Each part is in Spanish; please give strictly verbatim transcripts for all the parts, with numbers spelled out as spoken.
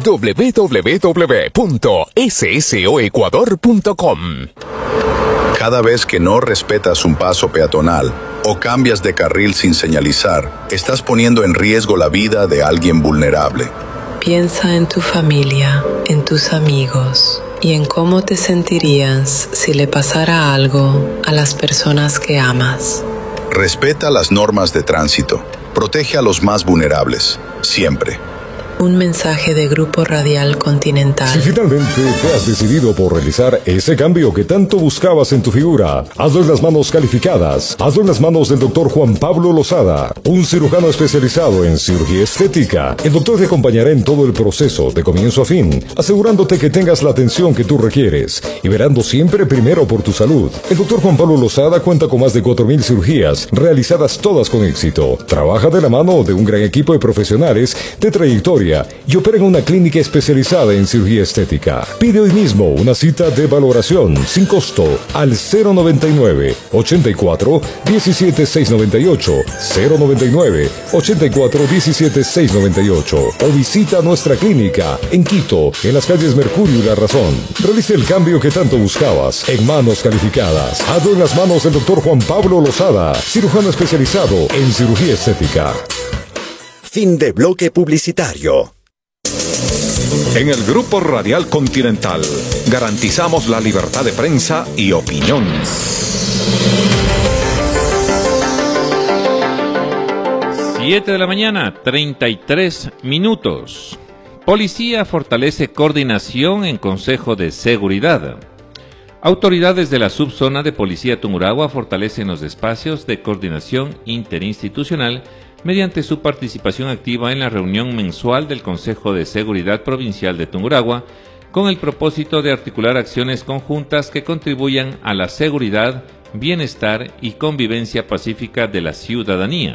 doble u doble u doble u punto s s o ecuador punto com. Cada vez que no respetas un paso peatonal o cambias de carril sin señalizar, estás poniendo en riesgo la vida de alguien vulnerable. Piensa en tu familia, en tus amigos y en cómo te sentirías si le pasara algo a las personas que amas. Respeta las normas de tránsito. Protege a los más vulnerables, siempre. Un mensaje de Grupo Radial Continental. Si finalmente te has decidido por realizar ese cambio que tanto buscabas en tu figura, hazlo en las manos calificadas. Hazlo en las manos del doctor Juan Pablo Lozada, un cirujano especializado en cirugía estética. El doctor te acompañará en todo el proceso, de comienzo a fin, asegurándote que tengas la atención que tú requieres y verando siempre primero por tu salud. El doctor Juan Pablo Lozada cuenta con más de cuatro mil cirugías, realizadas todas con éxito. Trabaja de la mano de un gran equipo de profesionales de trayectoria y opera en una clínica especializada en cirugía estética. Pide hoy mismo una cita de valoración sin costo al cero noventa y nueve, ochenta y cuatro, diecisiete, seiscientos noventa y ocho, cero noventa y nueve, ochenta y cuatro, diecisiete, seiscientos noventa y ocho o visita nuestra clínica en Quito, en las calles Mercurio y La Razón. Realice el cambio que tanto buscabas en manos calificadas. Hazlo en las manos del doctor Juan Pablo Lozada, cirujano especializado en cirugía estética. Fin de bloque publicitario. En el Grupo Radial Continental garantizamos la libertad de prensa y opinión. siete de la mañana, treinta y tres minutos. Policía fortalece coordinación en Consejo de Seguridad. Autoridades de la subzona de Policía Tungurahua fortalecen los espacios de coordinación interinstitucional mediante su participación activa en la reunión mensual del Consejo de Seguridad Provincial de Tungurahua, con el propósito de articular acciones conjuntas que contribuyan a la seguridad, bienestar y convivencia pacífica de la ciudadanía.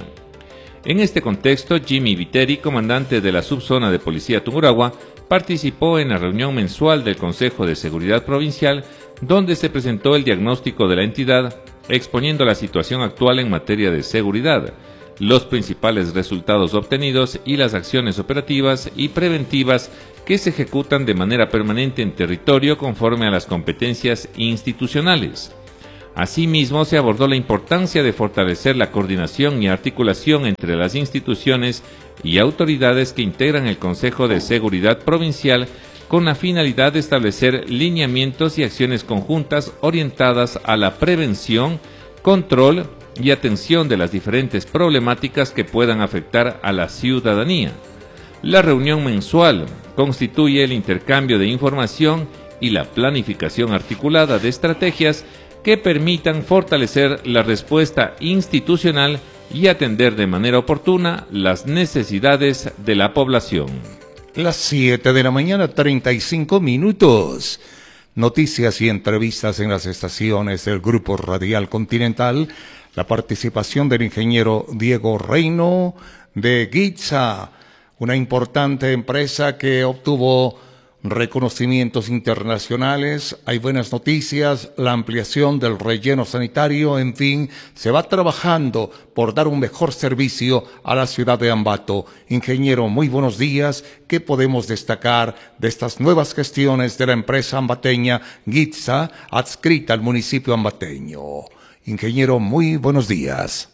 En este contexto, Jimmy Viteri, comandante de la subzona de Policía Tungurahua, participó en la reunión mensual del Consejo de Seguridad Provincial, donde se presentó el diagnóstico de la entidad, exponiendo la situación actual en materia de seguridad, los principales resultados obtenidos y las acciones operativas y preventivas que se ejecutan de manera permanente en territorio conforme a las competencias institucionales. Asimismo, se abordó la importancia de fortalecer la coordinación y articulación entre las instituciones y autoridades que integran el Consejo de Seguridad Provincial con la finalidad de establecer lineamientos y acciones conjuntas orientadas a la prevención, control y atención de las diferentes problemáticas que puedan afectar a la ciudadanía. La reunión mensual constituye el intercambio de información y la planificación articulada de estrategias que permitan fortalecer la respuesta institucional y atender de manera oportuna las necesidades de la población. Las siete de la mañana, treinta y cinco minutos. Noticias y entrevistas en las estaciones del Grupo Radial Continental. La participación del ingeniero Diego Reino de Gitza, una importante empresa que obtuvo reconocimientos internacionales. Hay buenas noticias, la ampliación del relleno sanitario, en fin, se va trabajando por dar un mejor servicio a la ciudad de Ambato. Ingeniero, muy buenos días. ¿Qué podemos destacar de estas nuevas gestiones de la empresa ambateña Gitza, adscrita al municipio ambateño? Ingeniero, muy buenos días.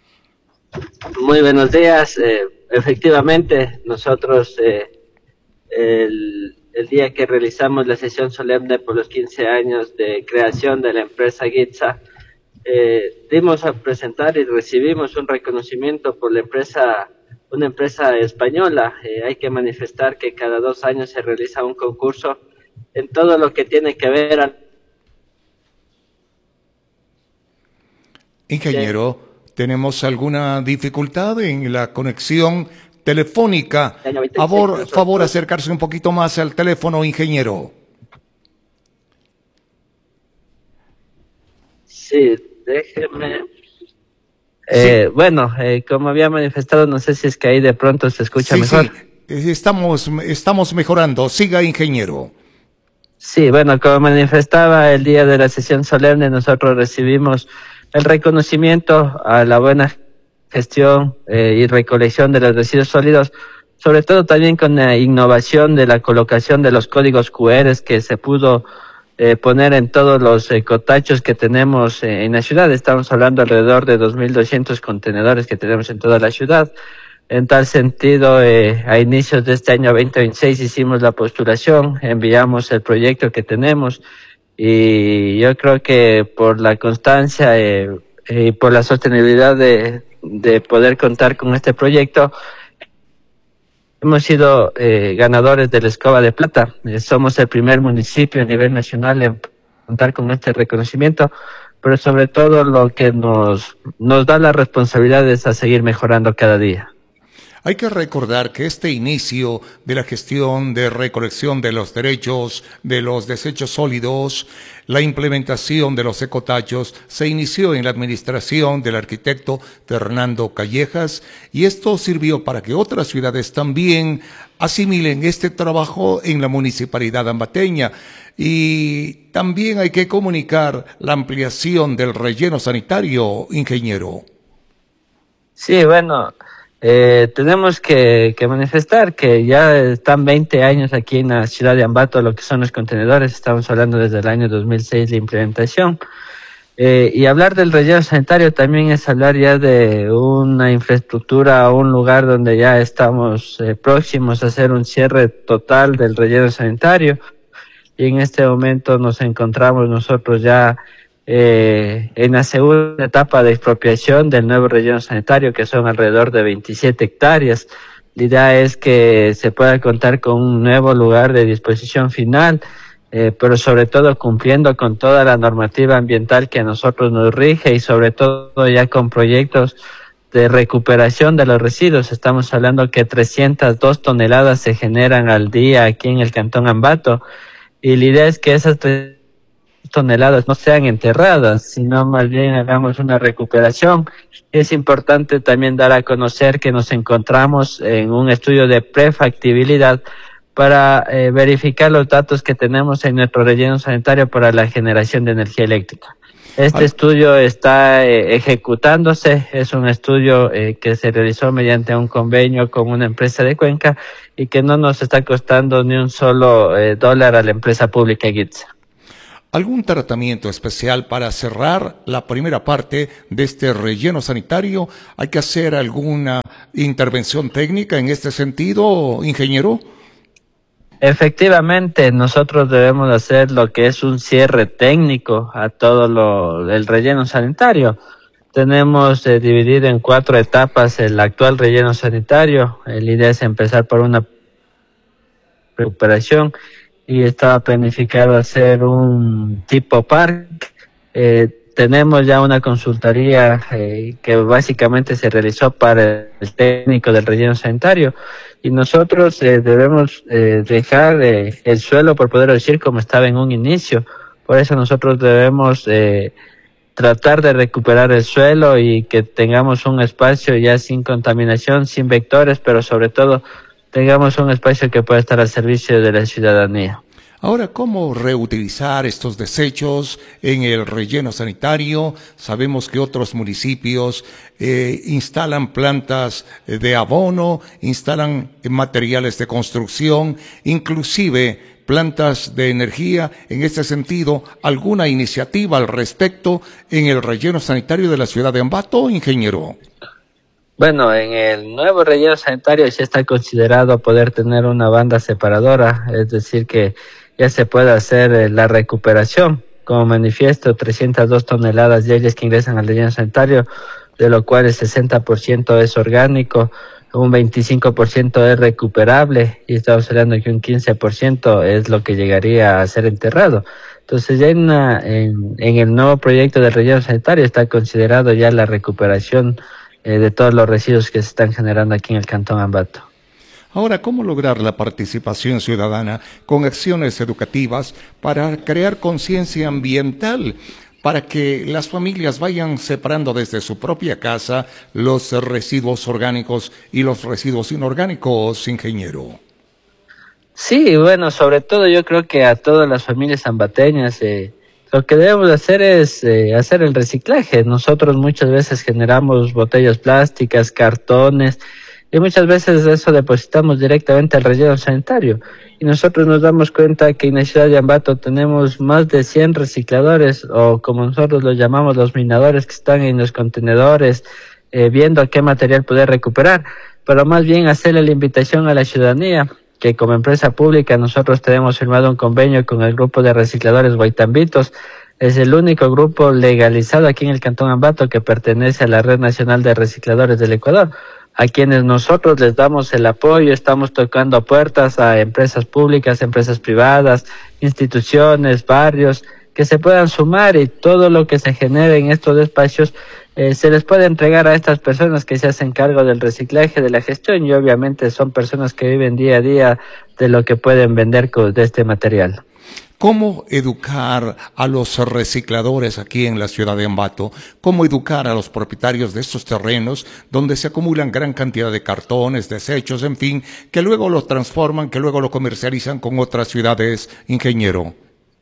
Muy buenos días. Eh, efectivamente, nosotros eh, el, el día que realizamos la sesión solemne por los quince años de creación de la empresa Gitza, eh, dimos a presentar y recibimos un reconocimiento por la empresa, una empresa española. Eh, hay que manifestar que cada dos años se realiza un concurso en todo lo que tiene que ver a Ingeniero, ¿tenemos alguna dificultad en la conexión telefónica? Favor, favor acercarse un poquito más al teléfono, ingeniero. Sí, déjeme. Eh, sí. Bueno, eh, como había manifestado, no sé si es que ahí de pronto se escucha sí, mejor. Sí, estamos, estamos mejorando. Siga, ingeniero. Sí, bueno, como manifestaba el día de la sesión solemne, nosotros recibimos el reconocimiento a la buena gestión eh, y recolección de los residuos sólidos sobre todo también con la innovación de la colocación de los códigos Q R que se pudo eh, poner en todos los ecotachos que tenemos eh, en la ciudad. Estamos hablando alrededor de dos mil doscientos contenedores que tenemos en toda la ciudad. En tal sentido, eh, a inicios de este año veinte veintiséis hicimos la postulación, enviamos el proyecto que tenemos y yo creo que por la constancia eh, y por la sostenibilidad de, de poder contar con este proyecto, hemos sido eh, ganadores de la Escoba de Plata. Eh, somos el primer municipio a nivel nacional en contar con este reconocimiento, pero sobre todo lo que nos, nos da la responsabilidad es a seguir mejorando cada día. Hay que recordar que este inicio de la gestión de recolección de los derechos de los desechos sólidos, la implementación de los ecotachos, se inició en la administración del arquitecto Fernando Callejas, y esto sirvió para que otras ciudades también asimilen este trabajo en la municipalidad ambateña. Y también hay que comunicar la ampliación del relleno sanitario, ingeniero. Sí, bueno... Eh, tenemos que, que manifestar que ya están veinte años aquí en la ciudad de Ambato lo que son los contenedores. Estamos hablando desde el año dos mil seis de implementación. Eh, y hablar del relleno sanitario también es hablar ya de una infraestructura, un lugar donde ya estamos eh, próximos a hacer un cierre total del relleno sanitario. Y en este momento nos encontramos nosotros ya Eh, en la segunda etapa de expropiación del nuevo relleno sanitario, que son alrededor de veintisiete hectáreas. La idea es que se pueda contar con un nuevo lugar de disposición final, eh, pero sobre todo cumpliendo con toda la normativa ambiental que a nosotros nos rige y sobre todo ya con proyectos de recuperación de los residuos. Estamos hablando que trescientas dos toneladas se generan al día aquí en el Cantón Ambato, y la idea es que esas toneladas no sean enterradas, sino más bien hagamos una recuperación. Es importante también dar a conocer que nos encontramos en un estudio de prefactibilidad para eh, verificar los datos que tenemos en nuestro relleno sanitario para la generación de energía eléctrica. Este Ay. estudio está eh, ejecutándose, es un estudio eh, que se realizó mediante un convenio con una empresa de Cuenca y que no nos está costando ni un solo eh, dólar a la empresa pública Gitza. ¿Algún tratamiento especial para cerrar la primera parte de este relleno sanitario? ¿Hay que hacer alguna intervención técnica en este sentido, ingeniero? Efectivamente, nosotros debemos hacer lo que es un cierre técnico a todo lo del relleno sanitario. Tenemos eh, dividido en cuatro etapas el actual relleno sanitario. La idea es empezar por una recuperación, y estaba planificado hacer un tipo parque. Eh, tenemos ya una consultoría eh, que básicamente se realizó para el técnico del relleno sanitario, y nosotros eh, debemos eh, dejar eh, el suelo, por poder decir, como estaba en un inicio. Por eso nosotros debemos eh, tratar de recuperar el suelo y que tengamos un espacio ya sin contaminación, sin vectores, pero sobre todo tengamos un espacio que pueda estar al servicio de la ciudadanía. Ahora, ¿cómo reutilizar estos desechos en el relleno sanitario? Sabemos que otros municipios eh, instalan plantas de abono, instalan materiales de construcción, inclusive plantas de energía. En este sentido, ¿alguna iniciativa al respecto en el relleno sanitario de la ciudad de Ambato, ingeniero? Bueno, en el nuevo relleno sanitario ya está considerado poder tener una banda separadora, es decir que ya se puede hacer la recuperación. Como manifiesto, trescientas dos toneladas diarias que ingresan al relleno sanitario, de lo cual el sesenta por ciento es orgánico, un veinticinco por ciento es recuperable, y estamos hablando que un quince por ciento es lo que llegaría a ser enterrado. Entonces ya en, una, en, en el nuevo proyecto del relleno sanitario está considerado ya la recuperación eh, de todos los residuos que se están generando aquí en el Cantón Ambato. Ahora, ¿cómo lograr la participación ciudadana con acciones educativas para crear conciencia ambiental, para que las familias vayan separando desde su propia casa los residuos orgánicos y los residuos inorgánicos, ingeniero? Sí, bueno, sobre todo yo creo que a todas las familias ambateñas eh, lo que debemos hacer es eh, hacer el reciclaje. Nosotros muchas veces generamos botellas plásticas, cartones, y muchas veces eso depositamos directamente al relleno sanitario. Y nosotros nos damos cuenta que en la ciudad de Ambato tenemos más de cien recicladores, o como nosotros los llamamos, los minadores, que están en los contenedores, eh, viendo qué material poder recuperar, pero más bien hacerle la invitación a la ciudadanía, que como empresa pública nosotros tenemos firmado un convenio con el grupo de recicladores Guaitambitos. Es el único grupo legalizado aquí en el Cantón Ambato que pertenece a la Red Nacional de Recicladores del Ecuador, a quienes nosotros les damos el apoyo. Estamos tocando puertas a empresas públicas, empresas privadas, instituciones, barrios, que se puedan sumar, y todo lo que se genere en estos espacios eh, se les puede entregar a estas personas que se hacen cargo del reciclaje, de la gestión, y obviamente son personas que viven día a día de lo que pueden vender con, de este material. ¿Cómo educar a los recicladores aquí en la ciudad de Ambato? ¿Cómo educar a los propietarios de estos terrenos donde se acumulan gran cantidad de cartones, desechos, en fin, que luego los transforman, que luego lo comercializan con otras ciudades, ingeniero?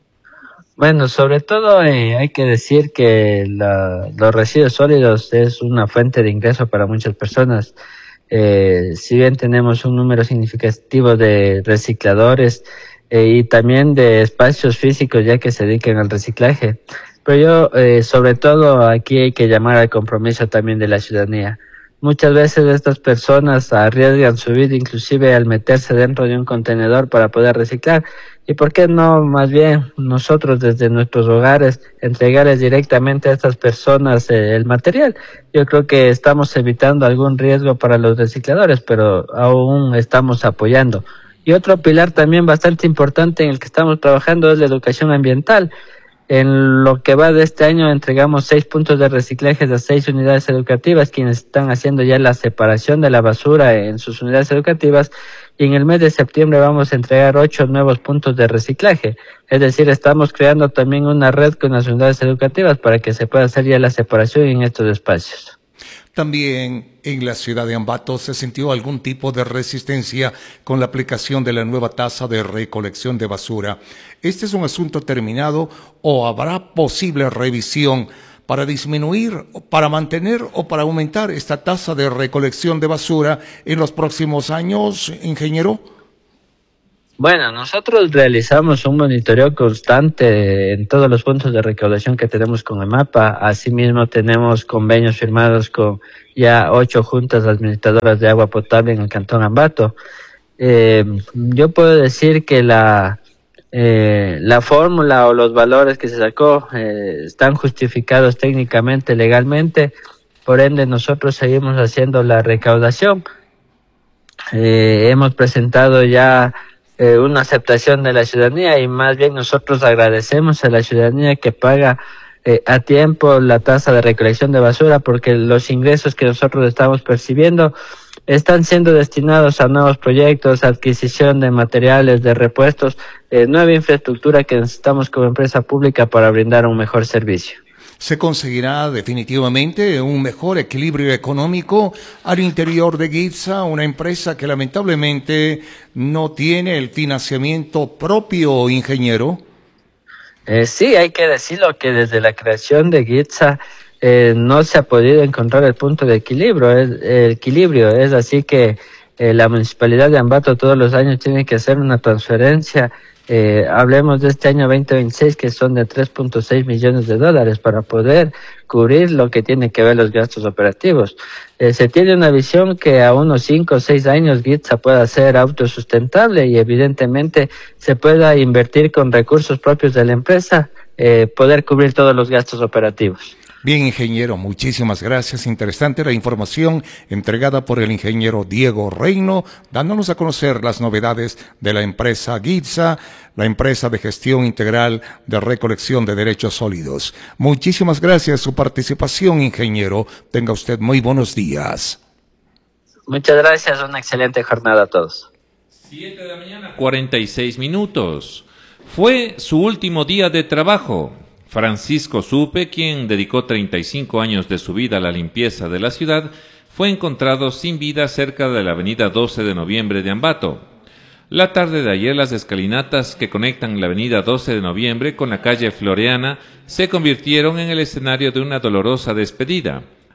Bueno, sobre todo eh, hay que decir que la, los residuos sólidos es una fuente de ingreso para muchas personas. Eh, si bien tenemos un número significativo de recicladores, Eh, y también de espacios físicos ya que se dedican al reciclaje. Pero yo, eh, sobre todo, aquí hay que llamar al compromiso también de la ciudadanía. Muchas veces estas personas arriesgan su vida inclusive al meterse dentro de un contenedor para poder reciclar. ¿Y por qué no más bien nosotros desde nuestros hogares entregarles directamente a estas personas eh, el material? Yo creo que estamos evitando algún riesgo para los recicladores, pero aún estamos apoyando. Y otro pilar también bastante importante en el que estamos trabajando es la educación ambiental. En lo que va de este año entregamos seis puntos de reciclaje de seis unidades educativas, quienes están haciendo ya la separación de la basura en sus unidades educativas, y en el mes de septiembre vamos a entregar ocho nuevos puntos de reciclaje. Es decir, estamos creando también una red con las unidades educativas para que se pueda hacer ya la separación en estos espacios. También en la ciudad de Ambato se sintió algún tipo de resistencia con la aplicación de la nueva tasa de recolección de basura. ¿Este es un asunto terminado o habrá posible revisión para disminuir, para mantener o para aumentar esta tasa de recolección de basura en los próximos años, ingeniero? Bueno, nosotros realizamos un monitoreo constante en todos los puntos de recaudación que tenemos con el MAPA. Asimismo, tenemos convenios firmados con ya ocho juntas administradoras de agua potable en el Cantón Ambato. Eh, yo puedo decir que la eh, la fórmula o los valores que se sacó eh, están justificados técnicamente, legalmente. Por ende, nosotros seguimos haciendo la recaudación. Eh, hemos presentado ya Eh, una aceptación de la ciudadanía, y más bien nosotros agradecemos a la ciudadanía que paga eh, a tiempo la tasa de recolección de basura, porque los ingresos que nosotros estamos percibiendo están siendo destinados a nuevos proyectos, adquisición de materiales, de repuestos, eh, nueva infraestructura que necesitamos como empresa pública para brindar un mejor servicio. ¿Se conseguirá definitivamente un mejor equilibrio económico al interior de GITSA, una empresa que lamentablemente no tiene el financiamiento propio, ingeniero? Eh, sí, hay que decirlo que desde la creación de GITSA eh, no se ha podido encontrar el punto de equilibrio, es, el equilibrio, es así que eh, la Municipalidad de Ambato todos los años tiene que hacer una transferencia. Eh, hablemos de este año veinte veintiséis, que son de tres punto seis millones de dólares para poder cubrir lo que tiene que ver los gastos operativos. Eh, se tiene una visión que a unos cinco o seis años GITSA pueda ser autosustentable y evidentemente se pueda invertir con recursos propios de la empresa, eh, poder cubrir todos los gastos operativos. Bien, ingeniero, muchísimas gracias. Interesante la información entregada por el ingeniero Diego Reino, dándonos a conocer las novedades de la empresa GITSA, la empresa de gestión integral de recolección de desechos sólidos. Muchísimas gracias por su participación, ingeniero. Tenga usted muy buenos días. Muchas gracias, una excelente jornada a todos. siete de la mañana, cuarenta y seis minutos. Fue su último día de trabajo. Francisco Supe, quien dedicó treinta y cinco años de su vida a la limpieza de la ciudad, fue encontrado sin vida cerca de la avenida doce de noviembre de Ambato. La tarde de ayer, las escalinatas que conectan la avenida doce de noviembre con la calle Floreana se convirtieron en el escenario de una dolorosa despedida.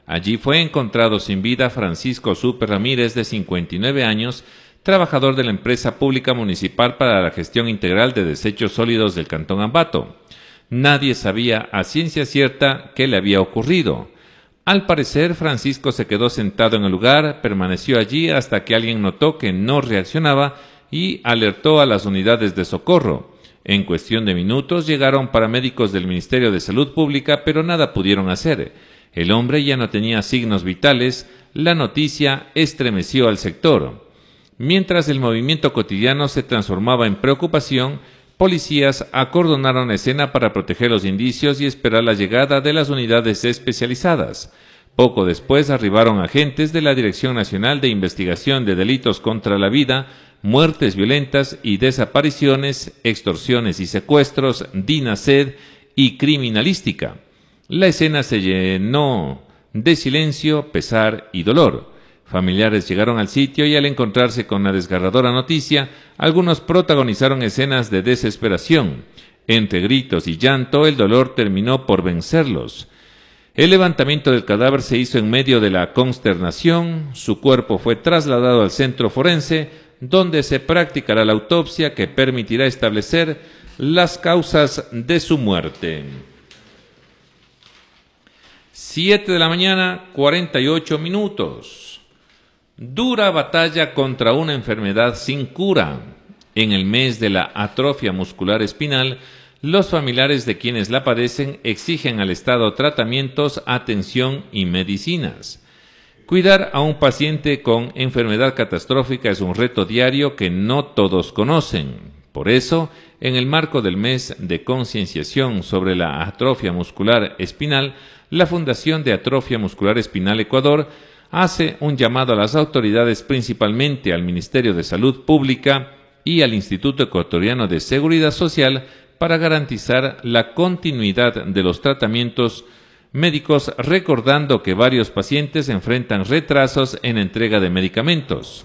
Allí fue encontrado sin vida Francisco Supe Ramírez, de cincuenta y nueve años, trabajador de la empresa pública municipal para la gestión integral de desechos sólidos del Cantón Ambato. Nadie sabía a ciencia cierta qué le había ocurrido. Al parecer, Francisco se quedó sentado en el lugar, permaneció allí hasta que alguien notó que no reaccionaba y alertó a las unidades de socorro. En cuestión de minutos llegaron paramédicos del Ministerio de Salud Pública, pero nada pudieron hacer. El hombre ya no tenía signos vitales. La noticia estremeció al sector. Mientras el movimiento cotidiano se transformaba en preocupación, policías acordonaron la escena para proteger los indicios y esperar la llegada de las unidades especializadas. Poco después arribaron agentes de la Dirección Nacional de Investigación de Delitos contra la Vida, Muertes Violentas y Desapariciones, Extorsiones y Secuestros, DINASED y Criminalística. La escena se llenó de silencio, pesar y dolor. Familiares llegaron al sitio y al encontrarse con la desgarradora noticia, algunos protagonizaron escenas de desesperación. Entre gritos y llanto, el dolor terminó por vencerlos. El levantamiento del cadáver se hizo en medio de la consternación. Su cuerpo fue trasladado al centro forense, donde se practicará la autopsia que permitirá establecer las causas de su muerte. siete de la mañana, cuarenta y ocho minutos. Dura batalla contra una enfermedad sin cura. En el mes de la atrofia muscular espinal, los familiares de quienes la padecen exigen al Estado tratamientos, atención y medicinas. Cuidar a un paciente con enfermedad catastrófica es un reto diario que no todos conocen. Por eso, en el marco del mes de concienciación sobre la atrofia muscular espinal, la Fundación de Atrofia Muscular Espinal Ecuador hace un llamado a las autoridades, principalmente al Ministerio de Salud Pública y al Instituto Ecuatoriano de Seguridad Social, para garantizar la continuidad de los tratamientos médicos, recordando que varios pacientes enfrentan retrasos en entrega de medicamentos.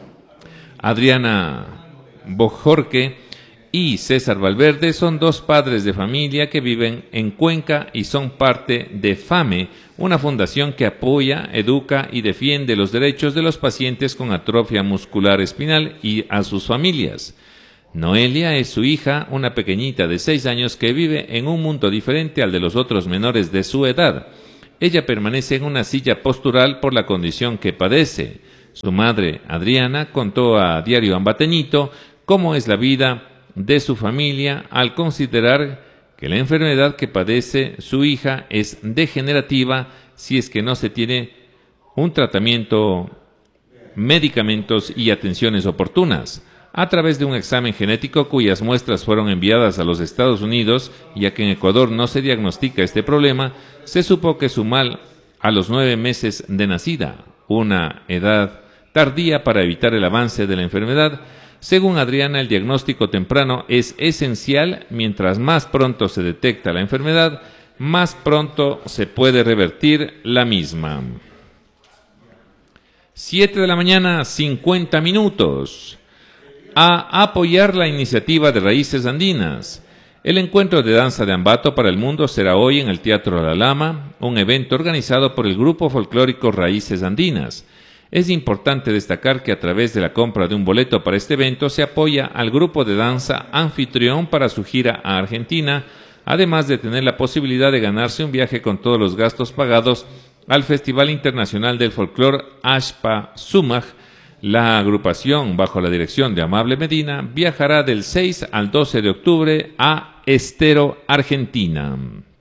Adriana Bojorque y César Valverde son dos padres de familia que viven en Cuenca y son parte de FAME, una fundación que apoya, educa y defiende los derechos de los pacientes con atrofia muscular espinal y a sus familias. Noelia es su hija, una pequeñita de seis años que vive en un mundo diferente al de los otros menores de su edad. Ella permanece en una silla postural por la condición que padece. Su madre, Adriana, contó a Diario Ambateñito cómo es la vida de su familia al considerar que la enfermedad que padece su hija es degenerativa si es que no se tiene un tratamiento, medicamentos y atenciones oportunas. A través de un examen genético cuyas muestras fueron enviadas a los Estados Unidos, ya que en Ecuador no se diagnostica este problema, se supo que su mal a los nueve meses de nacida, una edad tardía para evitar el avance de la enfermedad. Según Adriana, el diagnóstico temprano es esencial. Mientras más pronto se detecta la enfermedad, más pronto se puede revertir la misma. siete de la mañana, cincuenta minutos. A apoyar la iniciativa de Raíces Andinas. El encuentro de danza de Ambato para el mundo será hoy en el Teatro La Lama, un evento organizado por el grupo folclórico Raíces Andinas. Es importante destacar que a través de la compra de un boleto para este evento se apoya al grupo de danza anfitrión para su gira a Argentina, además de tener la posibilidad de ganarse un viaje con todos los gastos pagados al Festival Internacional del Folclor Ashpa Sumaj. La agrupación, bajo la dirección de Amable Medina, viajará del seis al doce de octubre a Estero, Argentina.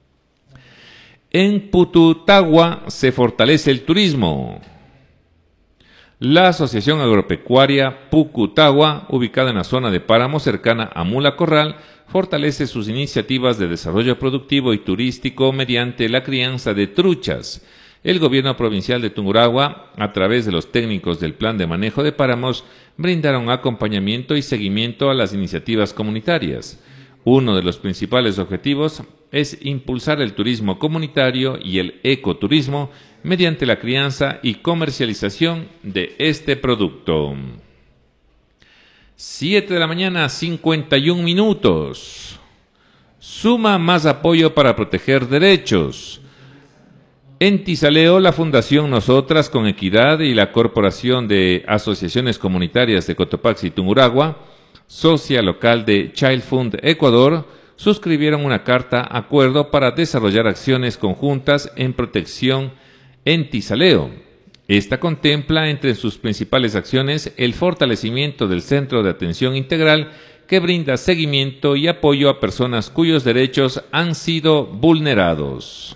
En Pututagua se fortalece el turismo. La Asociación Agropecuaria Pucutagua, ubicada en la zona de Páramo cercana a Mula Corral, fortalece sus iniciativas de desarrollo productivo y turístico mediante la crianza de truchas. El gobierno provincial de Tungurahua, a través de los técnicos del Plan de Manejo de Páramos, brindaron acompañamiento y seguimiento a las iniciativas comunitarias. Uno de los principales objetivos es impulsar el turismo comunitario y el ecoturismo mediante la crianza y comercialización de este producto. siete de la mañana, cincuenta y un minutos. Suma más apoyo para proteger derechos. En Tizaleo, la Fundación Nosotras con Equidad y la Corporación de Asociaciones Comunitarias de Cotopaxi y Tungurahua, socia local de Child Fund Ecuador, suscribieron una carta acuerdo para desarrollar acciones conjuntas en protección en Tizaleo. Esta contempla entre sus principales acciones el fortalecimiento del Centro de Atención Integral que brinda seguimiento y apoyo a personas cuyos derechos han sido vulnerados.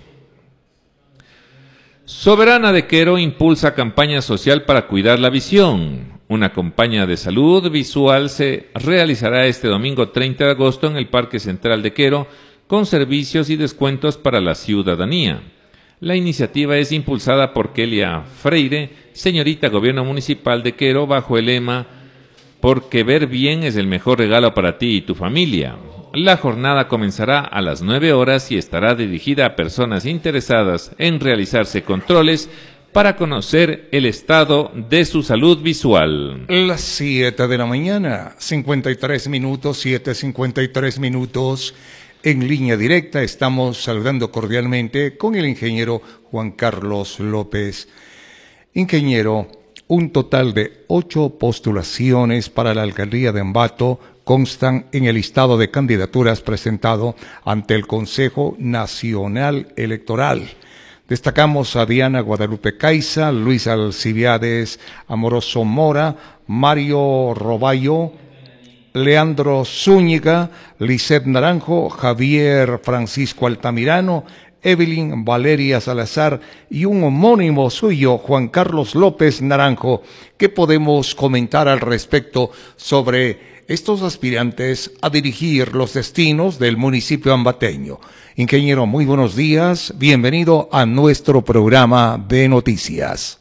Soberana de Quero impulsa campaña social para cuidar la visión. Una campaña de salud visual se realizará este domingo treinta de agosto en el Parque Central de Quero con servicios y descuentos para la ciudadanía. La iniciativa es impulsada por Kelia Freire, señorita Gobierno Municipal de Quero, bajo el lema "Porque ver bien es el mejor regalo para ti y tu familia". La jornada comenzará a las nueve horas y estará dirigida a personas interesadas en realizarse controles para conocer el estado de su salud visual. Las siete de la mañana, cincuenta y tres minutos, siete cincuenta y tres minutos. En línea directa estamos saludando cordialmente con el ingeniero Juan Carlos López. Ingeniero, un total de ocho postulaciones para la alcaldía de Ambato constan en el listado de candidaturas presentado ante el Consejo Nacional Electoral. Destacamos a Diana Guadalupe Caiza, Luis Alcibiades Amoroso Mora, Mario Roballo, Leandro Zúñiga, Lisset Naranjo, Javier Francisco Altamirano, Evelyn Valeria Salazar y un homónimo suyo, Juan Carlos López Naranjo. ¿Qué podemos comentar al respecto sobre estos aspirantes a dirigir los destinos del municipio ambateño? Ingeniero, muy buenos días, bienvenido a nuestro programa de noticias.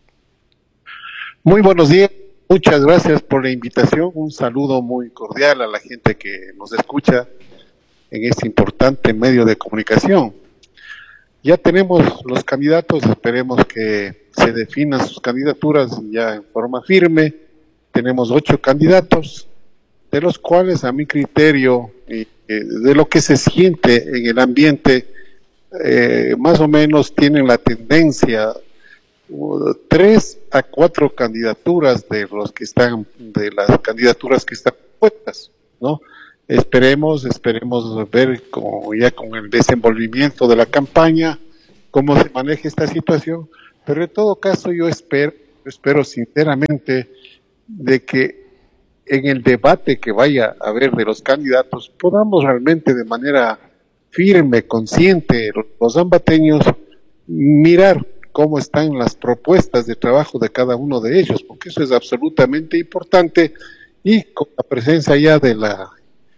Muy buenos días, muchas gracias por la invitación, un saludo muy cordial a la gente que nos escucha en este importante medio de comunicación. Ya tenemos los candidatos, esperemos que se definan sus candidaturas ya en forma firme. Tenemos ocho candidatos, de los cuales a mi criterio, eh, de lo que se siente en el ambiente, eh, más o menos tienen la tendencia, uh, tres a cuatro candidaturas de los que están, de las candidaturas que están puestas, ¿no? Esperemos, esperemos ver como ya con el desenvolvimiento de la campaña, cómo se maneja esta situación, pero en todo caso yo espero, espero sinceramente de que en el debate que vaya a haber de los candidatos podamos realmente de manera firme, consciente, los ambateños, mirar cómo están las propuestas de trabajo de cada uno de ellos, porque eso es absolutamente importante, y con la presencia ya de la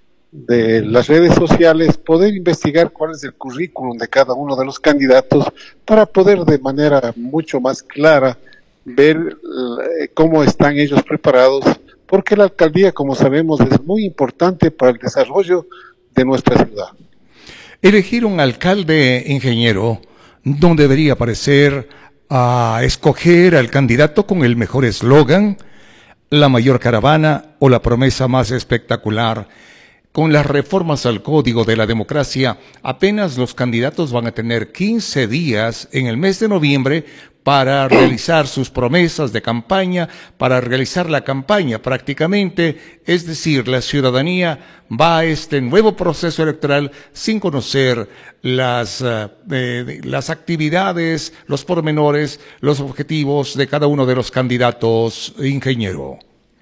de las redes sociales, poder investigar cuál es el currículum de cada uno de los candidatos para poder de manera mucho más clara ver eh, cómo están ellos preparados, porque la alcaldía, como sabemos, es muy importante para el desarrollo de nuestra ciudad. Elegir un alcalde, ingeniero, no debería parecer a escoger al candidato con el mejor eslogan, la mayor caravana o la promesa más espectacular. Con las reformas al Código de la Democracia, apenas los candidatos van a tener quince días en el mes de noviembre para realizar sus promesas de campaña, para realizar la campaña prácticamente, es decir, la ciudadanía va a este nuevo proceso electoral sin conocer las, uh, eh, las actividades, los pormenores, los objetivos de cada uno de los candidatos, ingeniero.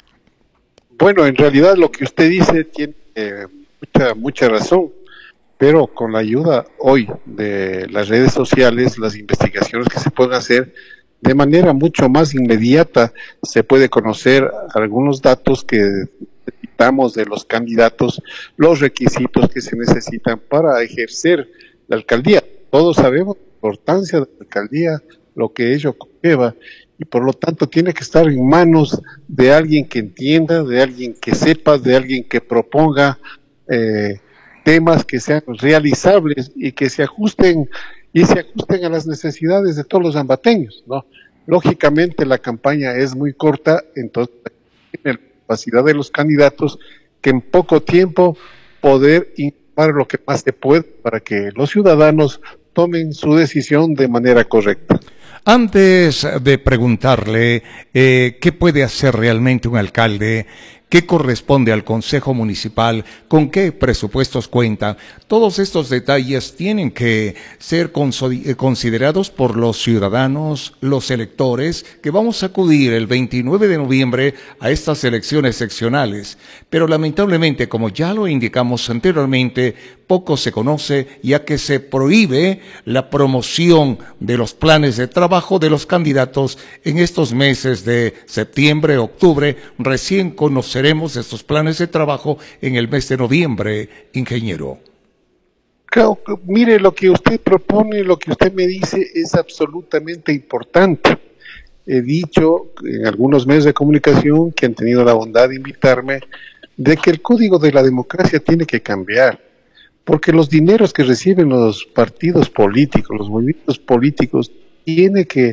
Bueno, en realidad lo que usted dice tiene eh, mucha, mucha razón, pero con la ayuda hoy de las redes sociales, las investigaciones que se pueden hacer de manera mucho más inmediata, se puede conocer algunos datos que necesitamos de los candidatos, los requisitos que se necesitan para ejercer la alcaldía. Todos sabemos la importancia de la alcaldía, lo que ello conlleva, y por lo tanto tiene que estar en manos de alguien que entienda, de alguien que sepa, de alguien que proponga eh, temas que sean realizables y que se ajusten y se ajusten a las necesidades de todos los ambateños, ¿no? Lógicamente la campaña es muy corta, entonces tiene la capacidad de los candidatos que en poco tiempo poder informar lo que más se puede para que los ciudadanos tomen su decisión de manera correcta. Antes de preguntarle eh, qué puede hacer realmente un alcalde, qué corresponde al Consejo Municipal, con qué presupuestos cuenta, todos estos detalles tienen que ser considerados por los ciudadanos, los electores, que vamos a acudir el veintinueve de noviembre a estas elecciones seccionales. Pero lamentablemente, como ya lo indicamos anteriormente, poco se conoce, ya que se prohíbe la promoción de los planes de trabajo de los candidatos en estos meses de septiembre, octubre. Recién conoceremos estos planes de trabajo en el mes de noviembre, ingeniero. Claro, mire, lo que usted propone, lo que usted me dice es absolutamente importante. He dicho en algunos medios de comunicación que han tenido la bondad de invitarme de que el código de la democracia tiene que cambiar, porque los dineros que reciben los partidos políticos, los movimientos políticos, tiene que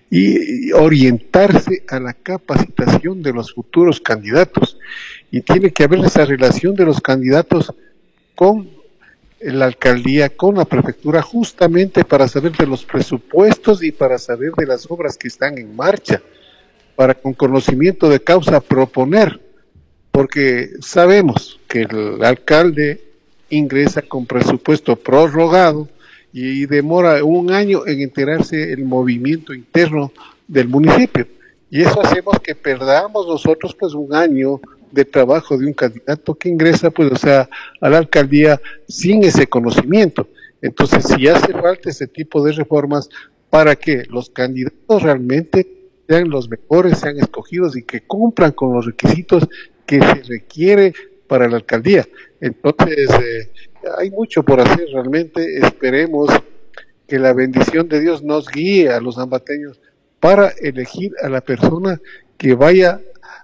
y, orientarse a la capacitación de los futuros candidatos, y tiene que haber esa relación de los candidatos con la alcaldía, con la prefectura, justamente para saber de los presupuestos y para saber de las obras que están en marcha, para con conocimiento de causa proponer, porque sabemos que el alcalde ingresa con presupuesto prorrogado y demora un año en enterarse el movimiento interno del municipio, y eso hacemos que perdamos nosotros pues un año de trabajo de un candidato que ingresa, pues, o sea, a la alcaldía sin ese conocimiento. Entonces, si hace falta ese tipo de reformas para que los candidatos realmente sean los mejores, sean escogidos y que cumplan con los requisitos que se requiere para la alcaldía. Entonces, eh, hay mucho por hacer realmente. Esperemos que la bendición de Dios nos guíe a los ambateños para elegir a la persona que vaya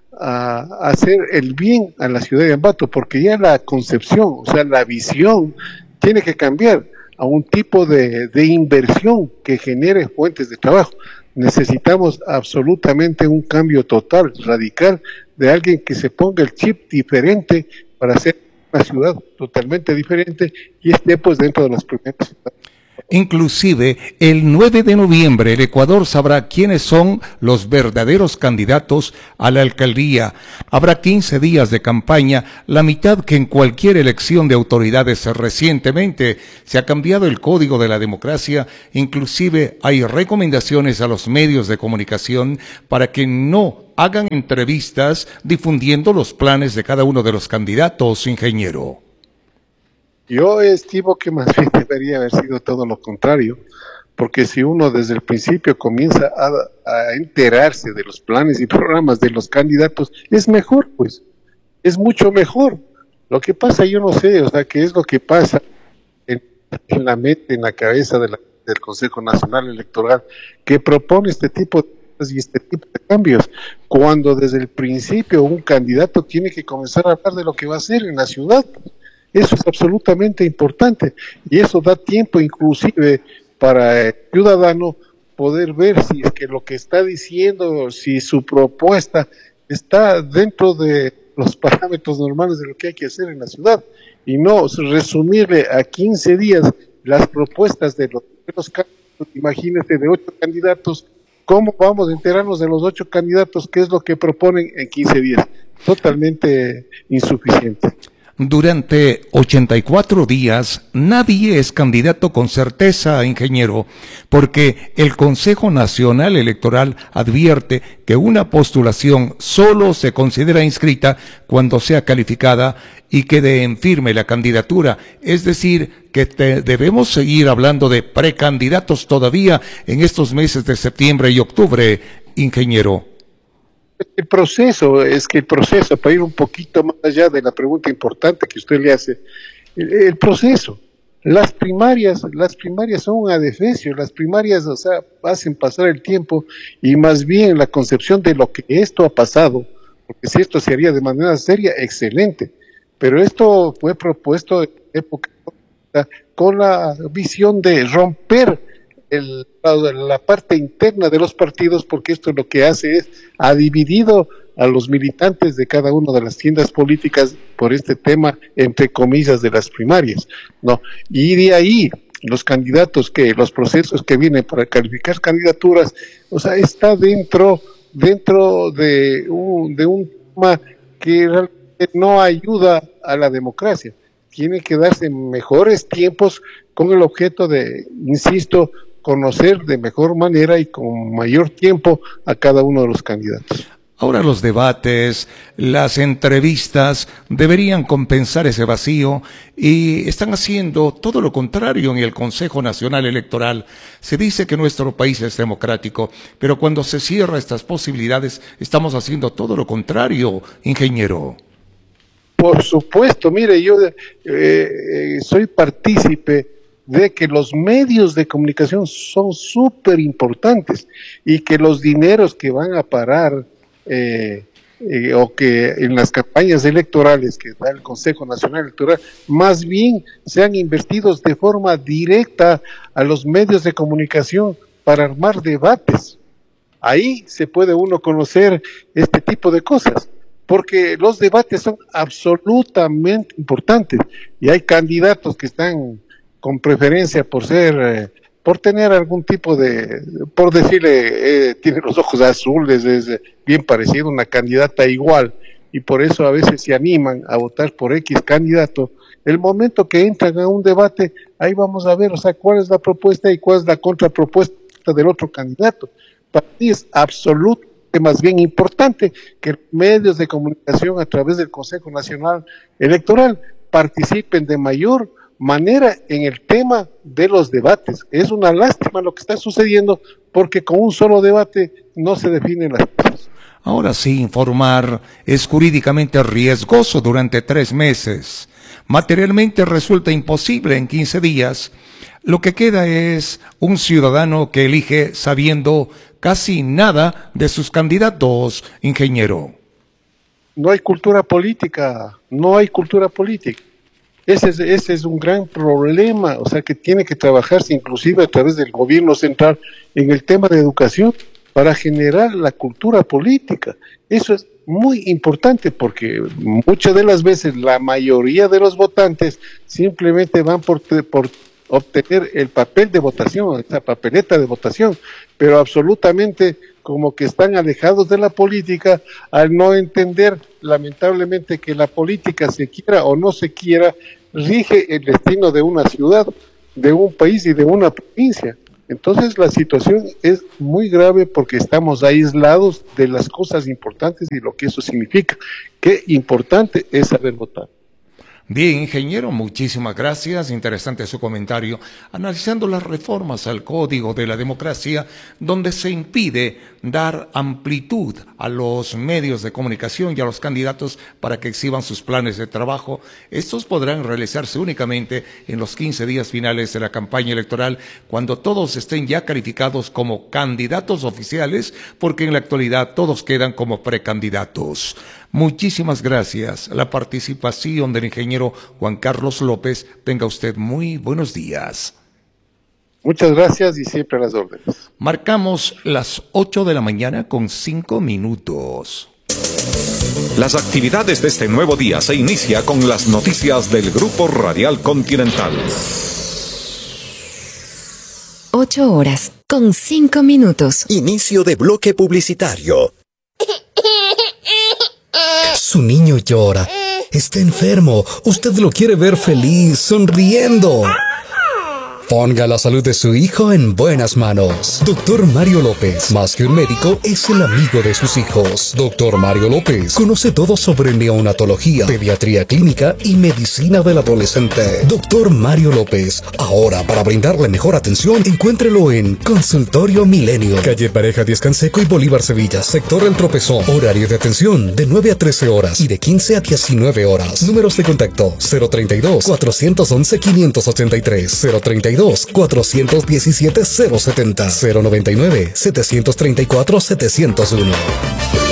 a hacer el bien a la ciudad de Ambato, porque ya la concepción, o sea, la visión tiene que cambiar a un tipo de, de inversión que genere fuentes de trabajo. Necesitamos absolutamente un cambio total, radical, de alguien que se ponga el chip diferente para hacer una ciudad totalmente diferente y esté pues dentro de las primeras ciudades. Inclusive, el nueve de noviembre el Ecuador sabrá quiénes son los verdaderos candidatos a la alcaldía. Habrá quince días de campaña, la mitad que en cualquier elección de autoridades recientemente. Se ha cambiado el código de la democracia, inclusive hay recomendaciones a los medios de comunicación para que no hagan entrevistas difundiendo los planes de cada uno de los candidatos, ingeniero. Yo estimo que más bien debería haber sido todo lo contrario, porque si uno desde el principio comienza a, a enterarse de los planes y programas de los candidatos, es mejor, pues, es mucho mejor. Lo que pasa, yo no sé, o sea, qué es lo que pasa en, en la mente, en la cabeza de la, del Consejo Nacional Electoral, que propone este tipo de cosas y este tipo de cambios, cuando desde el principio un candidato tiene que comenzar a hablar de lo que va a hacer en la ciudad. Eso es absolutamente importante y eso da tiempo inclusive para el ciudadano poder ver si es que lo que está diciendo, si su propuesta está dentro de los parámetros normales de lo que hay que hacer en la ciudad, y no resumirle a quince días las propuestas de los, de los candidatos. Imagínese, de ocho candidatos, ¿cómo vamos a enterarnos de los ocho candidatos? ¿Qué es lo que proponen en quince días? Totalmente insuficiente. Durante ochenta y cuatro días nadie es candidato con certeza, ingeniero, porque el Consejo Nacional Electoral advierte que una postulación solo se considera inscrita cuando sea calificada y quede en firme la candidatura. Es decir, que te, debemos seguir hablando de precandidatos todavía en estos meses de septiembre y octubre, ingeniero. El proceso, es que el proceso, para ir un poquito más allá de la pregunta importante que usted le hace, el, el proceso, las primarias, las primarias son un adefesio, las primarias, o sea, hacen pasar el tiempo y más bien la concepción de lo que esto ha pasado, porque si esto se haría de manera seria, excelente, pero esto fue propuesto en época con la visión de romper El, la, la parte interna de los partidos, porque esto lo que hace es ha dividido a los militantes de cada una de las tiendas políticas por este tema, entre comillas, de las primarias, ¿no? Y de ahí los candidatos, que los procesos que vienen para calificar candidaturas, o sea, está dentro, dentro de un, de un tema que realmente no ayuda a la democracia. Tiene que darse mejores tiempos con el objeto de, insisto, conocer de mejor manera y con mayor tiempo a cada uno de los candidatos. Ahora los debates, las entrevistas deberían compensar ese vacío y están haciendo todo lo contrario en el Consejo Nacional Electoral. Se dice que nuestro país es democrático, pero cuando se cierran estas posibilidades estamos haciendo todo lo contrario, ingeniero. Por supuesto, mire, yo eh, eh, soy partícipe de que los medios de comunicación son súper importantes y que los dineros que van a parar eh, eh, o que en las campañas electorales que da el Consejo Nacional Electoral más bien sean invertidos de forma directa a los medios de comunicación para armar debates. Ahí se puede uno conocer este tipo de cosas, porque los debates son absolutamente importantes y hay candidatos que están con preferencia por ser, eh, por tener algún tipo de, por decirle, eh, tiene los ojos azules, es bien parecido a una candidata igual, y por eso a veces se animan a votar por X candidato. El momento que entran a un debate, ahí vamos a ver, o sea, cuál es la propuesta y cuál es la contrapropuesta del otro candidato. Para mí es absolutamente más bien importante que medios de comunicación a través del Consejo Nacional Electoral participen de mayor manera en el tema de los debates. Es una lástima lo que está sucediendo porque con un solo debate no se definen las cosas. Ahora sí, informar es jurídicamente riesgoso durante tres meses. Materialmente resulta imposible en quince días. Lo que queda es un ciudadano que elige sabiendo casi nada de sus candidatos, ingeniero. No hay cultura política, no hay cultura política. Ese es, ese es un gran problema, o sea que tiene que trabajarse inclusive a través del gobierno central en el tema de educación para generar la cultura política. Eso es muy importante porque muchas de las veces la mayoría de los votantes simplemente van por, por obtener el papel de votación, esa papeleta de votación, pero absolutamente como que están alejados de la política al no entender lamentablemente que la política, se quiera o no se quiera, rige el destino de una ciudad, de un país y de una provincia. Entonces la situación es muy grave porque estamos aislados de las cosas importantes y lo que eso significa. Qué importante es saber votar. Bien, ingeniero, muchísimas gracias. Interesante su comentario. Analizando las reformas al Código de la Democracia, donde se impide dar amplitud a los medios de comunicación y a los candidatos para que exhiban sus planes de trabajo. Estos podrán realizarse únicamente en los quince días finales de la campaña electoral, cuando todos estén ya calificados como candidatos oficiales, porque en la actualidad todos quedan como precandidatos. Muchísimas gracias. La participación del ingeniero Juan Carlos López. Tenga usted muy buenos días. Muchas gracias y siempre a las órdenes. Marcamos las ocho de la mañana con cinco minutos. Las actividades de este nuevo día se inicia con las noticias del Grupo Radial Continental. Ocho horas con cinco minutos. Inicio de bloque publicitario. Su niño llora. Está enfermo. Usted lo quiere ver feliz, sonriendo. Ponga la salud de su hijo en buenas manos. Doctor Mario López, más que un médico, es el amigo de sus hijos. Doctor Mario López conoce todo sobre neonatología, pediatría clínica y medicina del adolescente. Doctor Mario López, ahora para brindarle mejor atención, encuéntrelo en Consultorio Milenio, calle Pareja Díaz Canseco y Bolívar Sevilla, sector El Tropezón. Horario de atención de nueve a trece horas y de quince a diecinueve horas. Números de contacto cero treinta y dos, cuatrocientos once, quinientos ochenta y tres, cero treinta y dos, cuatrocientos diecisiete, cero setenta, cero noventa y nueve, setecientos treinta y cuatro, setecientos uno.